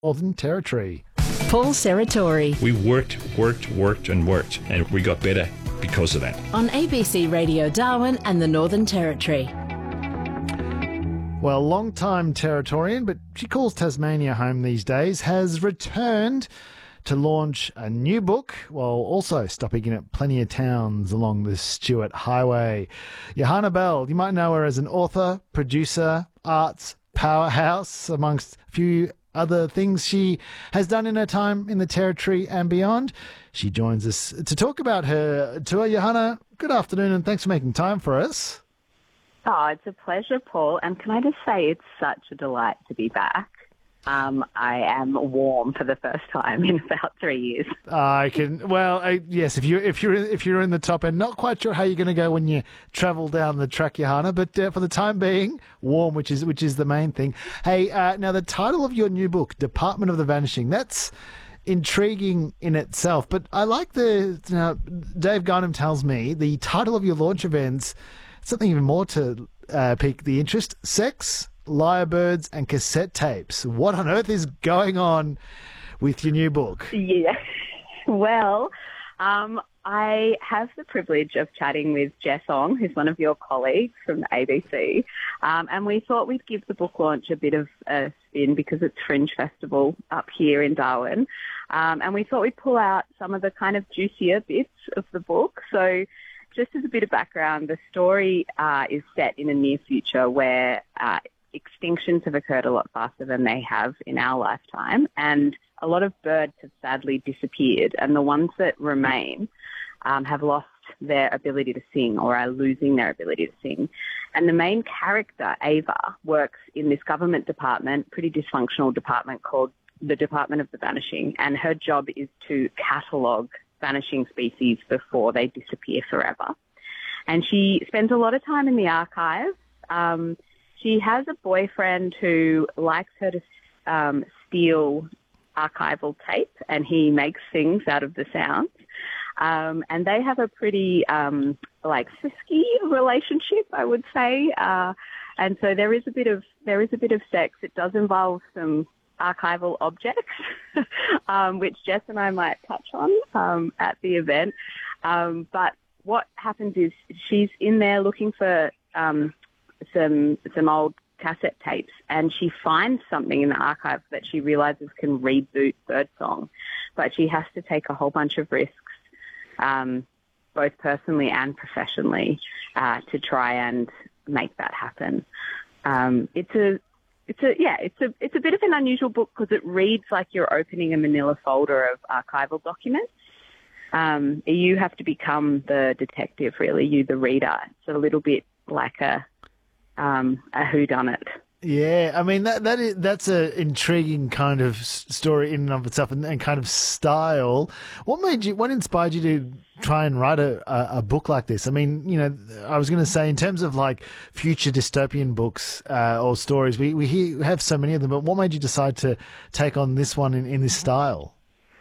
Northern Territory. Paul Serratori. We worked, and we got better because of that. On ABC Radio Darwin and the Northern Territory. Well, long-time Territorian, but she calls Tasmania home these days, has returned to launch a new book while also stopping in at plenty of towns along the Stuart Highway. Johanna Bell, you might know her as an author, producer, arts powerhouse, amongst a few other things she has done in her time in the Territory and beyond. She joins us to talk about her tour. Johanna, good afternoon and thanks for making time for us. Oh, it's a pleasure, Paul. And can I just say it's such a delight to be back. I am warm for the first time in about 3 years. I can. Well, yes. If you're in the top end, not quite sure how you're going to go when you travel down the track, Johanna. But for the time being, warm, which is the main thing. Hey, now the title of your new book, Department of the Vanishing. That's intriguing in itself. But I like Dave Garnham tells me the title of your launch events. Something even more to pique the interest: sex, lyrebirds and cassette tapes. What on earth is going on with your new book? Yeah, well, I have the privilege of chatting with Jess Ong, who's one of your colleagues from the ABC, and we thought we'd give the book launch a bit of a spin because it's Fringe Festival up here in Darwin, and we thought we'd pull out some of the kind of juicier bits of the book. So just as a bit of background, the story is set in a near future where extinctions have occurred a lot faster than they have in our lifetime, and a lot of birds have sadly disappeared, and the ones that remain have lost their ability to sing or are losing their ability to sing. And the main character, Ava, works in this government department, pretty dysfunctional department called the Department of the Vanishing, and her job is to catalogue vanishing species before they disappear forever. And she spends a lot of time in the archives. She has a boyfriend who likes her to steal archival tape, and he makes things out of the sounds. And they have a pretty frisky relationship, I would say. And so there is a bit of sex. It does involve some archival objects, which Jess and I might touch on at the event. But what happens is she's in there looking for some old cassette tapes, and she finds something in the archive that she realizes can reboot birdsong, but she has to take a whole bunch of risks, both personally and professionally, to try and make that happen. It's a bit of an unusual book because it reads like you're opening a manila folder of archival documents. You have to become the detective, really, you the reader. It's a little bit like a whodunit. Yeah, I mean that's an intriguing kind of story in and of itself, and kind of style. What inspired you to try and write a book like this? I mean, I was going to say in terms of like future dystopian books or stories, we have so many of them. But what made you decide to take on this one in this style?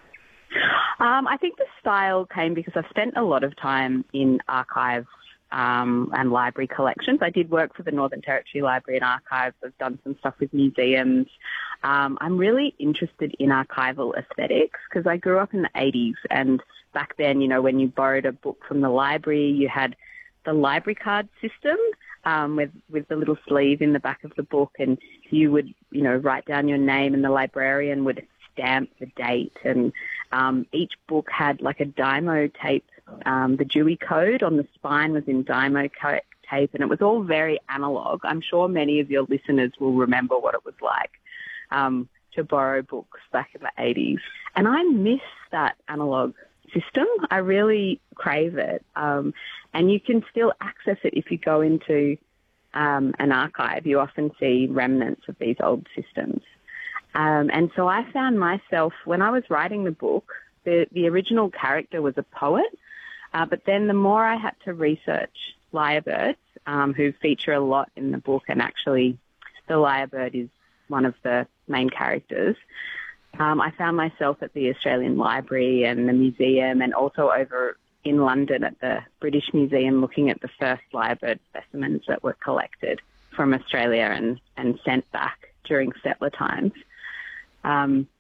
I think the style came because I've spent a lot of time in archives and library collections. I did work for the Northern Territory Library and Archives. I've done some stuff with museums. I'm really interested in archival aesthetics because I grew up in the 80s, and back then, when you borrowed a book from the library, you had the library card system with the little sleeve in the back of the book, and you would, write down your name, and the librarian would stamp the date, and each book had like a Dymo tape. The Dewey Code on the spine was in Dymo tape, and it was all very analogue. I'm sure many of your listeners will remember what it was like to borrow books back in the 80s. And I miss that analogue system. I really crave it. And you can still access it if you go into an archive. You often see remnants of these old systems. And so I found myself, when I was writing the book, the original character was a poet. But then the more I had to research lyrebirds, who feature a lot in the book, and actually the lyrebird is one of the main characters, I found myself at the Australian Library and the museum, and also over in London at the British Museum looking at the first lyrebird specimens that were collected from Australia and sent back during settler times. um,